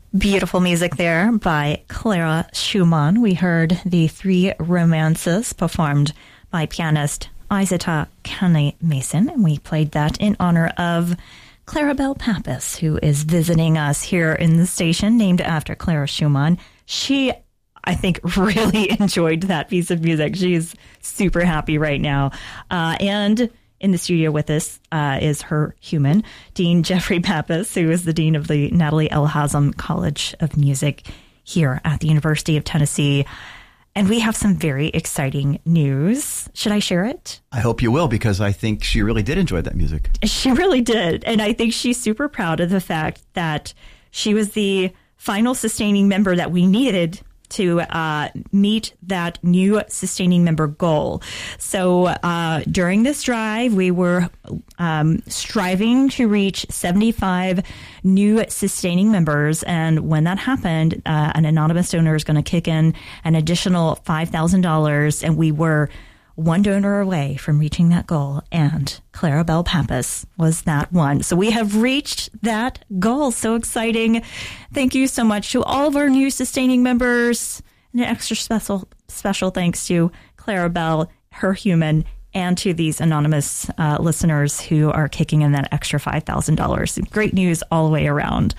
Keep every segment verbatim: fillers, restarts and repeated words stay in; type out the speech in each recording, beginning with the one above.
Beautiful music there by Clara Schumann. We heard the Three Romances performed by pianist Isata Kane-Mason, and we played that in honor of Clarabelle Pappas, who is visiting us here in the station, named after Clara Schumann. She, I think, really enjoyed that piece of music. She's super happy right now. Uh, and in the studio with us uh, is her human, Dean Jeffrey Pappas, who is the dean of the Natalie L. Haslam College of Music here at the University of Tennessee. And we have some very exciting news. Should I share it? I hope you will, because I think she really did enjoy that music. She really did. And I think she's super proud of the fact that she was the final sustaining member that we needed to uh, meet that new sustaining member goal. So uh, during this drive, we were um, striving to reach seventy-five new sustaining members. And when that happened, uh, an anonymous donor is going to kick in an additional five thousand dollars. And we were one donor away from reaching that goal. And Clarabelle Pappas was that one. So we have reached that goal. So exciting. Thank you so much to all of our new sustaining members. And an extra special special thanks to Clarabelle, her human, and to these anonymous uh, listeners who are kicking in that extra five thousand dollars. Great news all the way around.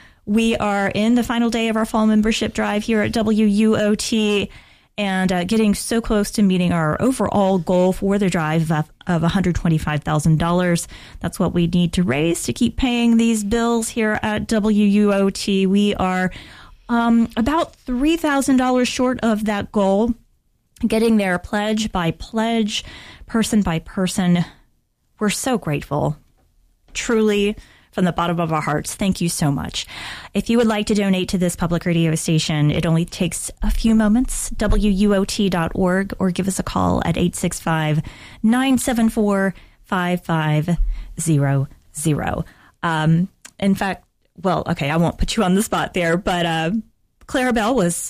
We are in the final day of our fall membership drive here at W U O T. And uh, getting so close to meeting our overall goal for the drive of, of one hundred twenty-five thousand dollars. That's what we need to raise to keep paying these bills here at W U O T. We are um, about three thousand dollars short of that goal, getting there pledge by pledge, person by person. We're so grateful, truly. From the bottom of our hearts, thank you so much. If you would like to donate to this public radio station, it only takes a few moments. W U O T dot org, or give us a call at eight six five, nine seven four, five five zero zero. Um, in fact, well, okay, I won't put you on the spot there, but uh, Clarabelle was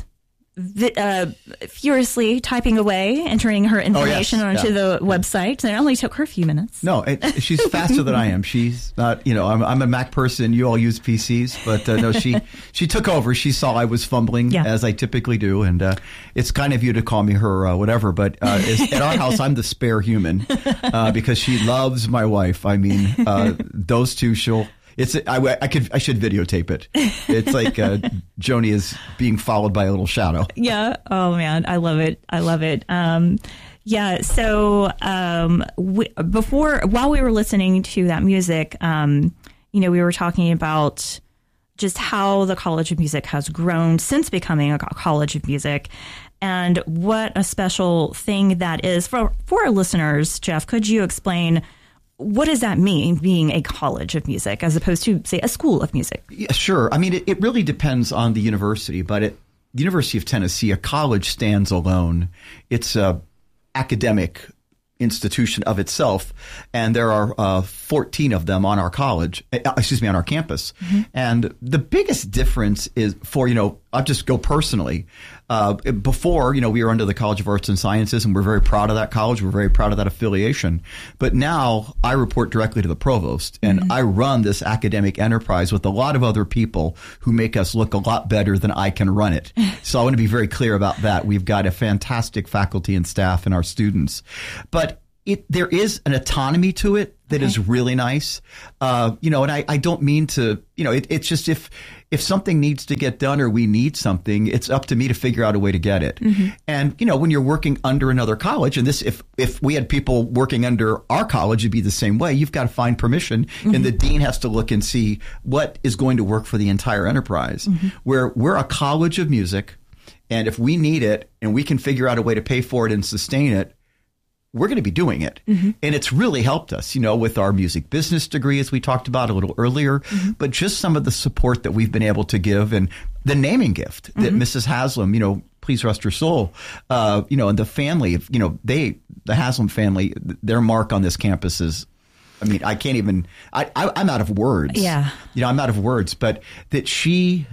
Uh, furiously typing away, entering her information oh, yes. onto yeah. the website. And it only took her a few minutes. No, it, she's faster than I am. She's not, you know, I'm, I'm a Mac person. You all use P Cs, but uh, no, she she took over. She saw I was fumbling, yeah. as I typically do, and uh, it's kind of you to call me her uh, whatever. But uh, at our house, I'm the spare human uh, because she loves my wife. I mean, uh, those two, she'll. It's I, I could I should videotape it. It's like uh, Joni is being followed by a little shadow. Yeah. Oh man, I love it. I love it. Um, yeah. So um, we, before, while we were listening to that music, um, you know, we were talking about just how the College of Music has grown since becoming a College of Music, and what a special thing that is for for our listeners. Jeff, could you explain? What does that mean, being a college of music, as opposed to, say, a school of music? Yeah, sure. I mean, it, it really depends on the university, but at the University of Tennessee, a college stands alone. It's a academic institution of itself, and there are uh, fourteen of them on our college, uh, excuse me, on our campus. Mm-hmm. And the biggest difference is for, you know, I'll just go personally. Uh, before, you know, we were under the College of Arts and Sciences, and we're very proud of that college. We're very proud of that affiliation. But now I report directly to the provost, and mm-hmm. I run this academic enterprise with a lot of other people who make us look a lot better than I can run it. So I want to be very clear about that. We've got a fantastic faculty and staff and our students. But it, there is an autonomy to it that okay. is really nice. Uh, you know, and I, I don't mean to, you know, it, it's just if if something needs to get done or we need something, it's up to me to figure out a way to get it. Mm-hmm. And, you know, when you're working under another college, and this, if, if we had people working under our college, it'd be the same way. You've got to find permission, mm-hmm. and the dean has to look and see what is going to work for the entire enterprise. Mm-hmm. Where we're a college of music, and if we need it and we can figure out a way to pay for it and sustain it, we're going to be doing it. Mm-hmm. And it's really helped us, you know, with our music business degree, as we talked about a little earlier, mm-hmm. but just some of the support that we've been able to give, and the naming gift that mm-hmm. Missus Haslam, you know, please rest her soul, uh, you know, and the family, of, you know, they, the Haslam family, their mark on this campus is, I mean, I can't even, I, I, I'm out of words. Yeah. You know, I'm out of words, but that she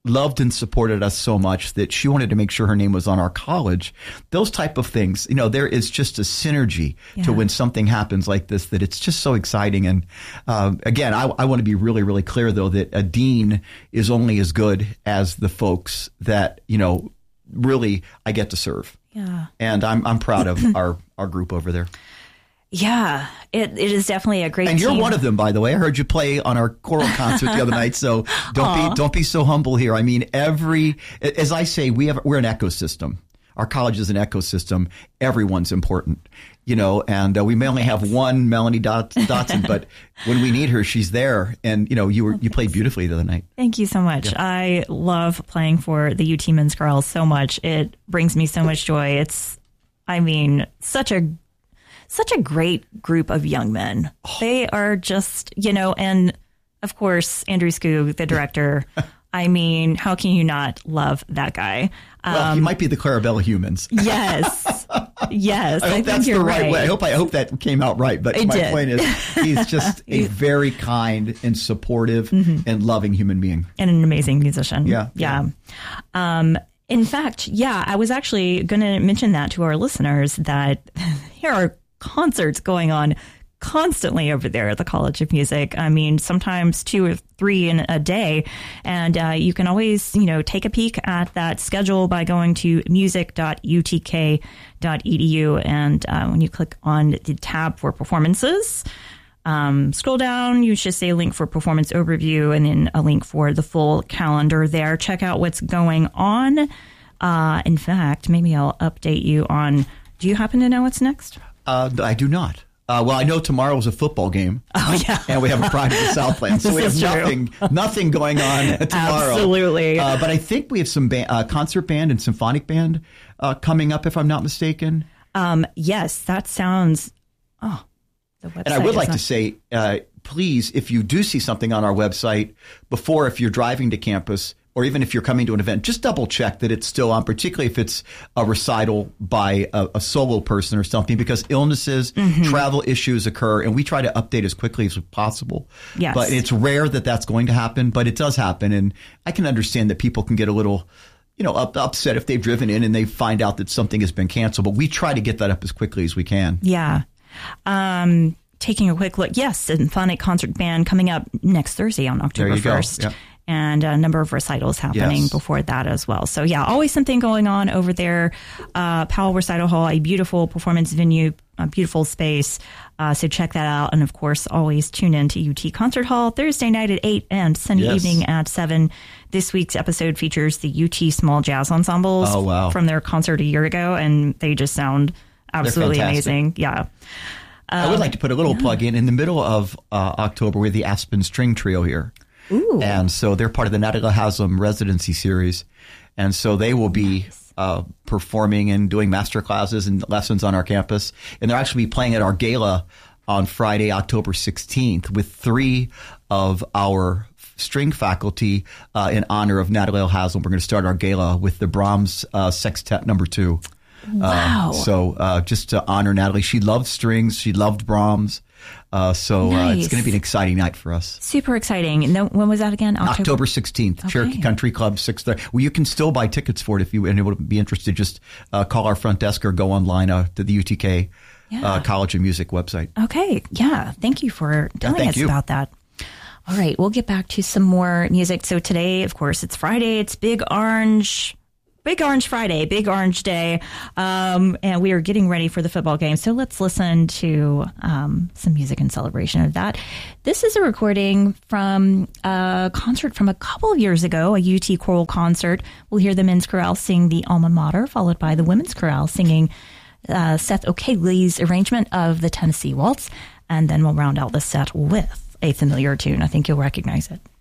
loved and supported us so much that she wanted to make sure her name was on our college. Those type of things, you know, there is just a synergy yeah. to when something happens like this, that it's just so exciting. And um, again, I, I want to be really, really clear, though, that a dean is only as good as the folks that, you know, really I get to serve. Yeah. And I'm I'm proud of our, our group over there. Yeah, it, it is definitely a great and team. you're one of them, by the way. I heard you play on our choral concert the other night, so don't Aww. be don't be so humble here. I mean, every as I say, we have we're an ecosystem. Our college is an ecosystem. Everyone's important, you know. And uh, we may only have one Melanie Dot- Dotson, but when we need her, she's there. And you know, you were you played beautifully the other night. Thank you so much. Yeah. I love playing for the U T Men's Chorale so much. It brings me so much joy. It's, I mean, such a Such a great group of young men. Oh. They are just, you know, and of course, Andrew Skoog, the director. I mean, how can you not love that guy? Um, well, he might be the Clarabella Humans. Yes. Yes. I hope I that's the right, right way. I hope I hope that came out right. But it my did. point is, he's just a very kind and supportive mm-hmm. and loving human being. And an amazing musician. Yeah. Yeah. yeah. Um, in fact, yeah, I was actually going to mention that to our listeners, that here are concerts going on constantly over there at the College of Music. I mean, sometimes two or three in a day. And uh, you can always, you know, take a peek at that schedule by going to music dot u t k dot e d u. And uh, when you click on the tab for performances, um, scroll down, you should say link for performance overview, and then a link for the full calendar there. Check out what's going on. Uh, in fact, maybe I'll update you on, do you happen to know what's next? Uh, I do not. Uh, well, I know tomorrow is a football game. Oh, yeah. And we have a Pride of the Southland. So we have nothing nothing going on tomorrow. Absolutely. Uh, but I think we have some ba- uh, concert band and symphonic band uh, coming up, if I'm not mistaken. Um, yes, that sounds... Oh, the website. And I would like not- to say, uh, please, if you do see something on our website before, if you're driving to campus, or even if you're coming to an event, just double check that it's still on, particularly if it's a recital by a, a solo person or something, because illnesses, mm-hmm. travel issues occur, and we try to update as quickly as possible. Yes. But it's rare that that's going to happen, but it does happen. And I can understand that people can get a little, you know, up, upset if they've driven in and they find out that something has been canceled. But we try to get that up as quickly as we can. Yeah. Um, taking a quick look. Yes, Symphonic Concert Band coming up next Thursday on October first. Yep. And a number of recitals happening yes. before that as well. So, yeah, always something going on over there. Uh, Powell Recital Hall, a beautiful performance venue, a beautiful space. Uh, so check that out. And, of course, always tune in to U T Concert Hall Thursday night at eight and Sunday yes. evening at seven. This week's episode features the U T Small Jazz Ensembles oh, wow. from their concert a year ago, and they just sound absolutely amazing. Yeah. Um, I would like to put a little yeah. plug in. In the middle of uh, October, we're the Aspen String Trio here. Ooh. And so they're part of the Natalie Haslam residency series. And so they will be nice. uh, performing and doing master classes and lessons on our campus. And they'll actually be playing at our gala on Friday, October sixteenth, with three of our string faculty uh, in honor of Natalie Haslam. We're going to start our gala with the Brahms uh, Sextet number two. Wow. Uh, so uh, just to honor Natalie. She loved strings. She loved Brahms. Uh, so nice. uh, it's going to be an exciting night for us. Super exciting. No, when was that again? October, October sixteenth, okay. Cherokee Country Club, six thirty. Well, you can still buy tickets for it if you would be interested. Just uh, call our front desk or go online uh, to the U T K yeah. uh, College of Music website. Okay. Yeah. Thank you for telling yeah, us you. about that. All right. We'll get back to some more music. So today, of course, it's Friday. It's Big Orange. Big Orange Friday, Big Orange Day, um, and we are getting ready for the football game. So let's listen to um, some music in celebration of that. This is a recording from a concert from a couple of years ago, a U T choral concert. We'll hear the men's chorale sing the Alma Mater, followed by the women's chorale singing uh, Seth O'Kegley's arrangement of the Tennessee Waltz, and then we'll round out the set with a familiar tune. I think you'll recognize it.